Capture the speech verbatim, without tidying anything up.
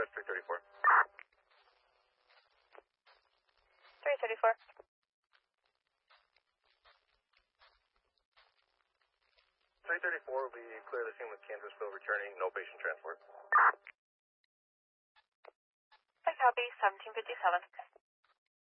ahead, three thirty-four. three thirty-four. three thirty-four, we clear the scene with Kansasville returning, no patient transport. I copy, seventeen fifty-seven.